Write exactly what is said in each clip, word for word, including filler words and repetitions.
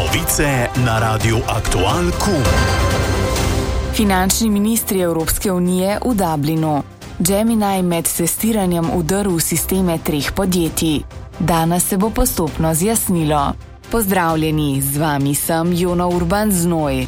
Novice na Radiu Aktual Q. Finančni ministri Evropske unije v Dublinu. Gemini med testiranjem vdrl v sisteme treh podjetij. Danes se bo postopno zjasnilo. Pozdravljeni, z vami sem Jona Urban Znoj.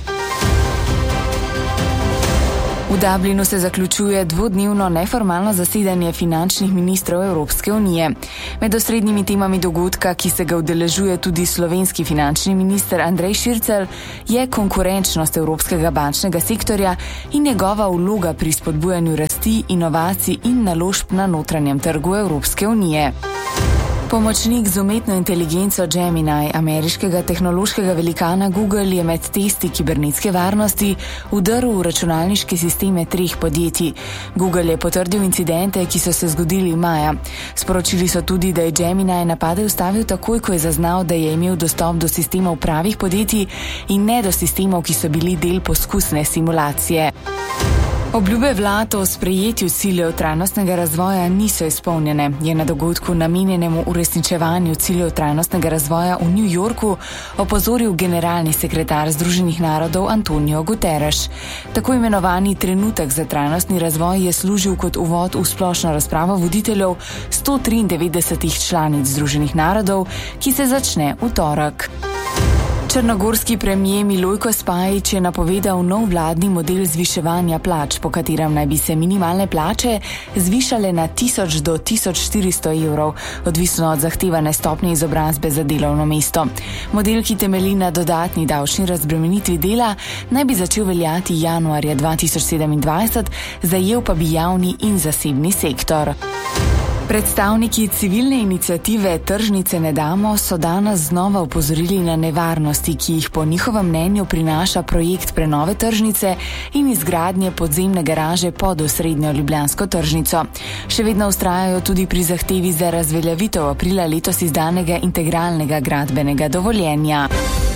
V Dublinu se zaključuje dvodnevno neformalno zasedanje finančnih ministrov Evropske unije. Med osrednjimi temami dogodka, ki se ga udeležuje tudi slovenski finančni minister Andrej Šircelj, je konkurenčnost evropskega bančnega sektorja in njegova vloga pri spodbujanju rasti, inovacij in naložb na notranjem trgu Evropske unije. Pomočnik z umetno inteligenco Gemini ameriškega tehnološkega velikana Google je med testi kibernetske varnosti vdrl v računalniške sisteme treh podjetij. Google je potrdil incidente, ki so se zgodili maja. Sporočili so tudi, da je Gemini napade ustavil takoj, ko je zaznal, da je imel dostop do sistemov pravih podjetij in ne do sistemov, ki so bili del poskusne simulacije. Obljube vlad o sprejetju ciljev trajnostnega razvoja niso izpolnjene, je na dogodku namenjenemu uresničevanju ciljev trajnostnega razvoja v New Yorku opozoril generalni sekretar Združenih narodov Antonio Guterres. Tako imenovani trenutek za trajnostni razvoj je služil kot uvod v splošno razpravo voditeljev sto triindevetdesetih članic Združenih narodov, ki se začne v torek. Črnogorski premier Milojko Spajić je napovedal nov vladni model zviševanja plač, po katerem naj bi se minimalne plače zvišale na tisoč do tisoč štiristo evrov, odvisno od zahtevane stopnje izobrazbe za delovno mesto. Model, ki temelji na dodatni davčni razbremenitvi dela, naj bi začel veljati januarja dva tisoč sedemindvajset, zajel pa bi javni in zasebni sektor. Predstavniki civilne iniciative Tržnice ne damo so danes znova opozorili na nevarnosti, ki jih po njihovem mnenju prinaša projekt prenove tržnice in izgradnje podzemne garaže pod osrednjo ljubljansko tržnico. Še vedno vztrajajo tudi pri zahtevi za razveljavitev aprila letos izdanega integralnega gradbenega dovoljenja.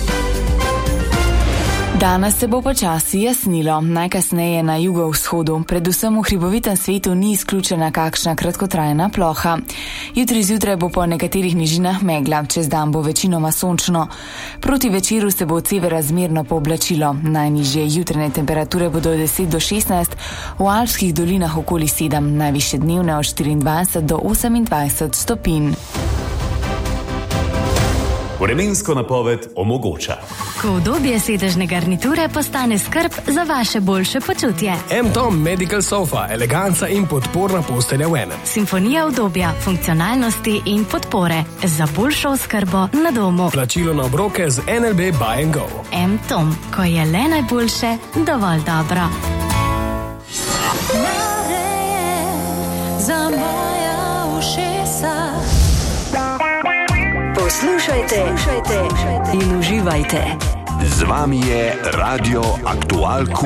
Danes se bo počasi jasnilo, najkasneje na jugovzhodu. Predvsem v hribovitem svetu ni izključena kakšna kratkotrajna ploha. Jutri zjutraj bo po nekaterih nižinah megla, čez dan bo večinoma sončno. Proti večeru se bo od severa zmerno pooblačilo. Najnižje jutranje temperature bodo od deset do šestnajst, v alpskih dolinah okoli sedem, najvišje dnevne od štiriindvajset do osemindvajset stopinj. Vremensko napoved omogoča. Ko udobje sedežne garniture postane skrb za vaše boljše počutje. M-Tom Medical Sofa, eleganca in podporna postelja v enem. Simfonija udobja, funkcionalnosti in podpore za boljšo oskrbo na domu. Plačilo na obroke z N L B Buy and Go. M-Tom, ko je le najboljše, dovolj dobro. Za moja ušesa. Poslušajte, poslušajte in uživajte. Z vami je Radio Aktual Q.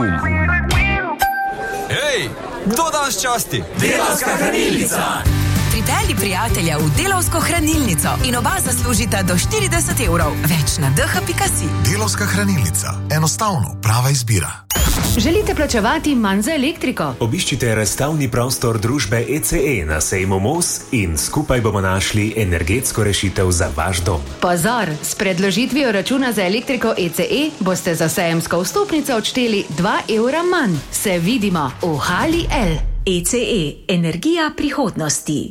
Hej, kdo danes časti? Delavska hranilnica! Pripelji prijatelja v Delavsko hranilnico in oba zaslužita do štirideset evrov. Več na d h pika si. Delavska hranilnica. Enostavno, prava izbira. Želite plačevati manj za elektriko? Obiščite razstavni prostor družbe E C E na sejmu Mos in skupaj bomo našli energetsko rešitev za vaš dom. Pozor, s predložitvijo računa za elektriko E C E boste za sejemsko vstopnico odšteli dva evra manj. Se vidimo v Hali L. E C E, energija prihodnosti.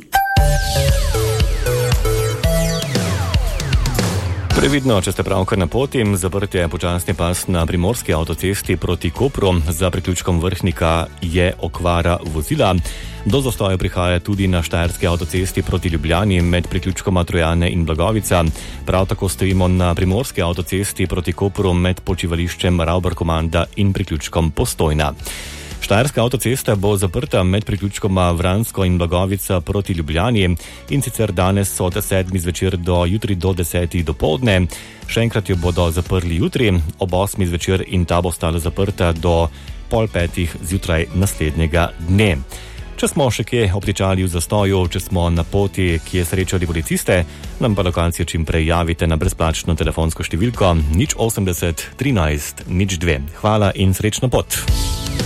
Previdno, če ste pravkar na poti, zaprt je počasni pas na primorski avtocesti proti Kopru. Za priključkom Vrhnika je okvara vozila. Do zastoja prihaja tudi na štajerski avtocesti proti Ljubljani med priključkoma Trojane in Blagovica. Prav tako stojimo na primorski avtocesti proti Kopru med počivališčem Ravbar-Komanda in priključkom Postojna. Štajerska avtocesta bo zaprta med priključkoma Vransko in Blagovica proti Ljubljani in sicer danes od sedmih zvečer do jutri do desetih dopoldne. Še enkrat jo bodo zaprli jutri, ob osmih zvečer in ta bo stala zaprta do pol petih zjutraj naslednjega dne. Če smo še kje obtičali v zastoju, če smo na poti, ki je srečali policiste, nam pa lokacijo čim prej javite na brezplačno telefonsko številko nič osemdeset trinajst nič dve. Hvala in srečno pot.